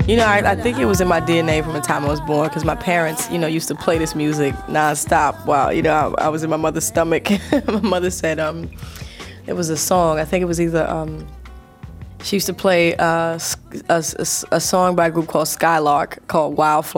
You know, I think it was in my DNA from the time I was born because my parents, used to play this music nonstop while, I was in my mother's stomach. My mother said it was a song. I think it was either, she used to play a song by a group called Skylark called Wildflower.